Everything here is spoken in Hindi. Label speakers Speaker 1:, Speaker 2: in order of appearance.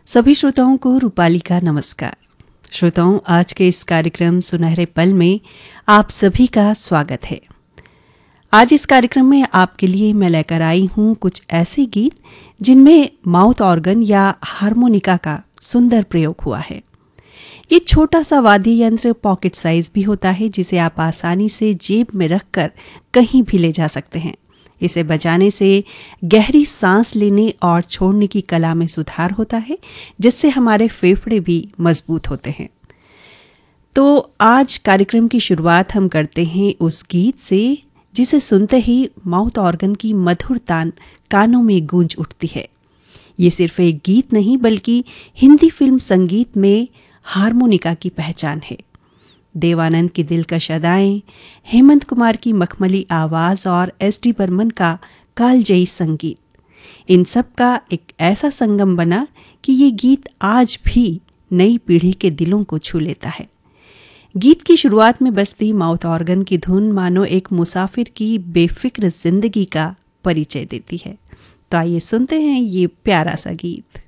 Speaker 1: सभी श्रोताओं को रूपाली का नमस्कार। श्रोताओं, आज के इस कार्यक्रम सुनहरे पल में आप सभी का स्वागत है। आज इस कार्यक्रम में आपके लिए मैं लेकर आई हूँ कुछ ऐसे गीत जिनमें माउथ ऑर्गन या हारमोनिका का सुंदर प्रयोग हुआ है। ये छोटा सा वाद्य यंत्र पॉकेट साइज भी होता है, जिसे आप आसानी से जेब में रखकर कहीं भी ले जा सकते हैं। इसे बजाने से गहरी सांस लेने और छोड़ने की कला में सुधार होता है, जिससे हमारे फेफड़े भी मजबूत होते हैं। तो आज कार्यक्रम की शुरुआत हम करते हैं उस गीत से जिसे सुनते ही माउथ ऑर्गन की मधुर तान कानों में गूंज उठती है। ये सिर्फ एक गीत नहीं बल्कि हिंदी फिल्म संगीत में हारमोनिका की पहचान है। देवानंद की दिलकश अदाएं, हेमंत कुमार की मखमली आवाज और एस.डी. बर्मन का कालजयी संगीत, इन सब का एक ऐसा संगम बना कि ये गीत आज भी नई पीढ़ी के दिलों को छू लेता है। गीत की शुरुआत में बजती माउथ ऑर्गन की धुन मानो एक मुसाफिर की बेफिक्र जिंदगी का परिचय देती है। तो आइए सुनते हैं ये प्यारा सा गीत।